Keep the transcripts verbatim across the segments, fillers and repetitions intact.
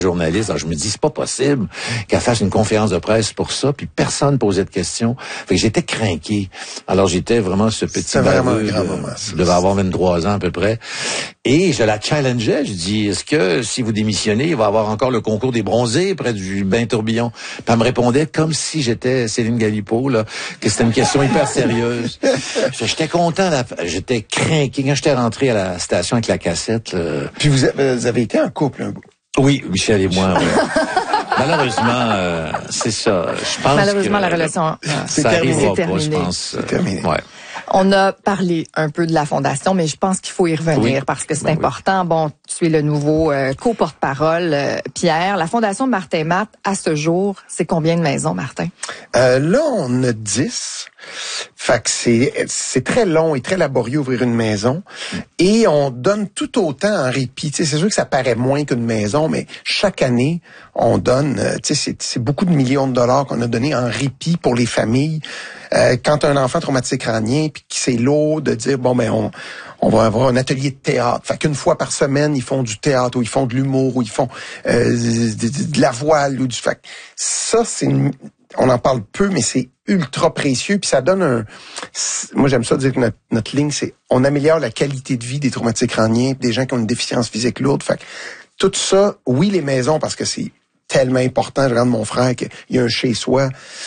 journaliste. Alors, je me dis, c'est pas possible qu'elle fasse une conférence de presse pour ça, puis personne posait de questions. Fait que j'étais craqué. Alors, j'étais vraiment ce petit baveux, je devais avoir vingt-trois ans à peu près. Et je la challengeais. Je dis, est-ce que si vous démissionnez, il va y avoir encore le concours des bronzés près du bain tourbillon? Puis elle me répondait comme si j'étais Céline Galipo, là, que c'était une question hyper sérieuse. J'étais content, là, j'étais craqué. Quand j'étais rentré à la station avec la cassette, là... Puis vous avez été en couple un bout. Oui, Michel et moi, ouais. Malheureusement, euh, c'est ça. Je pense Malheureusement, que la relation, euh, ça arrivera pas, je pense. C'est terminé. Ouais. On a parlé un peu de la Fondation, mais je pense qu'il faut y revenir oui. parce que c'est ben important. Oui. Bon, tu es le nouveau euh, co-porte-parole, euh, Pierre. La Fondation Martin Matt, à ce jour, c'est combien de maisons, Martin? Euh, là, on a dix. Fait que c'est, c'est très long et très laborieux ouvrir une maison. Et on donne tout autant en répit. Tu sais, c'est sûr que ça paraît moins qu'une maison, mais chaque année, on donne, euh, tu sais, c'est, c'est beaucoup de millions de dollars qu'on a donné en répit pour les familles. Euh, quand un enfant traumatisé crânien, puis que c'est lourd de dire, bon, ben, on, on va avoir un atelier de théâtre. Fait qu'une fois par semaine, ils font du théâtre, ou ils font de l'humour, ou ils font euh, de, de, de la voile, ou du... Fait que ça, c'est une... On en parle peu, mais c'est ultra précieux. Puis ça donne un... Moi, j'aime ça dire que notre, notre ligne, c'est on améliore la qualité de vie des traumatisés crâniens, des gens qui ont une déficience physique lourde. Fait que tout ça, oui, les maisons, parce que c'est tellement important. Je regarde mon frère qu'il y a un chez-soi.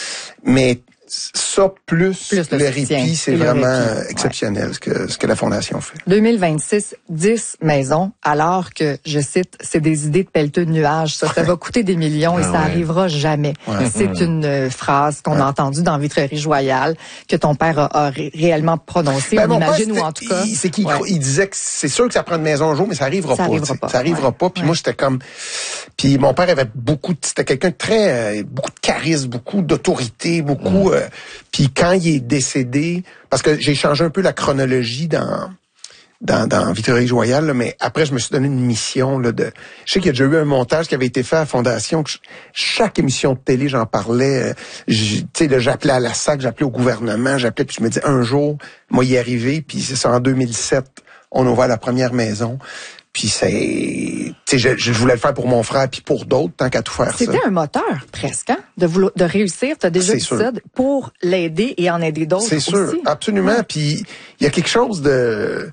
Mais ça, plus, plus le, le répit, c'est vraiment répit. exceptionnel, ouais. ce que ce que la Fondation fait. deux mille vingt-six, dix maisons, alors que, je cite, c'est des idées de pelleteux de nuages. Ça, ça va coûter des millions et ah, ça ouais. arrivera jamais. Ouais. C'est ouais. une euh, phrase qu'on ouais. a entendue dans Vitrerie Joyal, que ton père a, a ré- réellement prononcée, ben, on imagine, ou en tout cas... Il, c'est qu'il ouais. il disait que c'est sûr que ça prend une maison un jour, mais ça arrivera ça pas. Arrivera pas. Ça arrivera ouais. pas. Puis ouais. moi, j'étais comme... Puis mon père avait beaucoup... De... C'était quelqu'un de très... Euh, beaucoup de charisme, beaucoup d'autorité, beaucoup... Mm. Euh, puis quand il est décédé, parce que j'ai changé un peu la chronologie dans dans, dans Vitrerie Joyal, là, mais après je me suis donné une mission là de. Je sais qu'il y a déjà eu un montage qui avait été fait à la Fondation. Que je, chaque émission de télé, j'en parlais. Tu sais, là, j'appelais à la S A C, j'appelais au gouvernement, j'appelais puis je me disais un jour, moi y arriver. Puis c'est ça en deux mille sept, on a ouvert la première maison. Puis c'est, tu sais, je, je voulais le faire pour mon frère puis pour d'autres, tant qu'à tout faire ça. C'était un moteur, presque, hein, de vouloir, de réussir. T'as déjà c'est dit sûr. ça, pour l'aider et en aider d'autres c'est aussi. C'est sûr, absolument. Ouais. Puis il y a quelque chose de,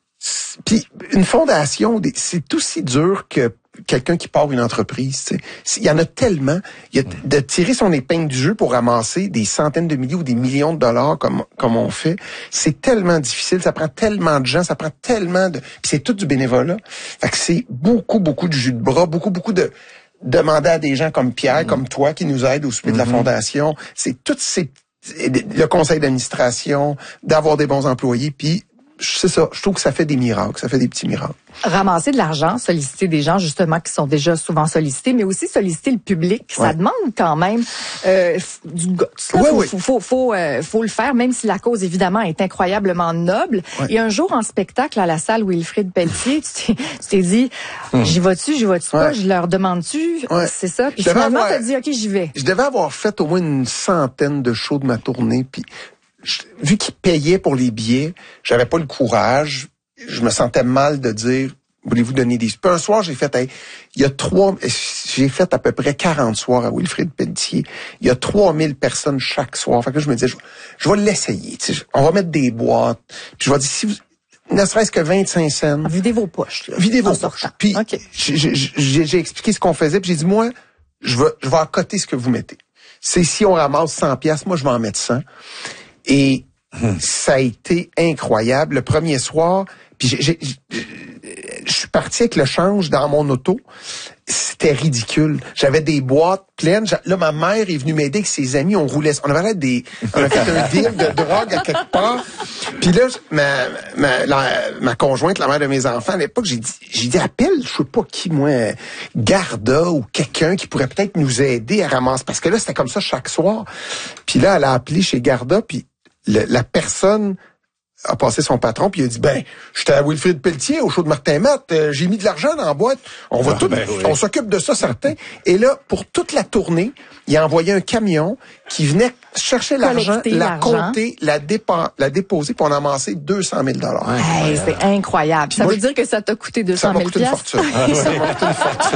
puis une fondation, c'est aussi dur que quelqu'un qui part une entreprise. Tu sais. Il y en a tellement. Il y a de tirer son épingle du jeu pour ramasser des centaines de milliers ou des millions de dollars comme comme on fait. C'est tellement difficile. Ça prend tellement de gens. Ça prend tellement de. Puis c'est tout du bénévolat. Fait que c'est beaucoup beaucoup de jus de bras, beaucoup beaucoup de demander à des gens comme Pierre, mmh. comme toi, qui nous aident au souper mmh. de la Fondation. C'est toutes ces le conseil d'administration, d'avoir des bons employés, puis c'est ça. Je trouve que ça fait des miracles. Ça fait des petits miracles. Ramasser de l'argent, solliciter des gens, justement, qui sont déjà souvent sollicités, mais aussi solliciter le public. Ça ouais. demande quand même euh, du guts. Il ouais, faut, ouais. faut, faut, faut, euh, faut le faire, même si la cause, évidemment, est incroyablement noble. Ouais. Et un jour, en spectacle à la salle Wilfrid Pelletier, tu t'es, tu t'es dit, hum. j'y vas-tu, j'y vas-tu ouais. pas, je leur demande-tu, ouais. c'est ça. Puis finalement, avoir... t'as dit, OK, j'y vais. Je devais avoir fait au moins une centaine de shows de ma tournée, puis Je, vu qu'ils payaient pour les billets, j'avais pas le courage. Je me sentais mal de dire, voulez-vous donner des... Puis un soir, j'ai fait, hey, il y a trois, j'ai fait à peu près quarante soirs à Wilfrid Pelletier. Il y a trois mille personnes chaque soir. Fait que là, je me disais, je, je vais l'essayer. Tu sais, on va mettre des boîtes. Puis je vais dire, si vous, ne serait-ce que vingt-cinq cents. Videz vos poches. Là, videz vos poches. Puis okay. j'ai, j'ai, j'ai expliqué ce qu'on faisait. Puis j'ai dit, moi, je vais, je vais accoter ce que vous mettez. C'est si on ramasse cent piastres, moi, je vais en mettre cent. Et hum. ça a été incroyable. Le premier soir, puis j'ai, j'ai, je suis parti avec le change dans mon auto. C'était ridicule. J'avais des boîtes pleines. Là, ma mère est venue m'aider avec ses amis. On roulait. On avait des. On a fait un deal de drogue à quelque part. Puis là, ma ma la, ma conjointe, la mère de mes enfants, à l'époque, j'ai dit, j'ai dit appelle, je sais pas qui, moi, Garda ou quelqu'un qui pourrait peut-être nous aider à ramasser. Parce que là, c'était comme ça chaque soir. Puis là, elle a appelé chez Garda. Puis le, la personne a passé son patron, puis il a dit, ben, j'étais à Wilfrid Pelletier, au show de Martin Matt, euh, j'ai mis de l'argent dans la boîte, on va ah, tout, ben oui. on s'occupe de ça, certains. Et là, pour toute la tournée, il a envoyé un camion qui venait chercher l'argent, la l'argent. compter, la, dépa- la déposer, pour en amasser deux cent mille dollars. Hey, c'est incroyable. Ça moi, veut dire que ça t'a coûté deux cent mille dollars. Ça m'a coûté une fortune. Ça m'a coûté une fortune.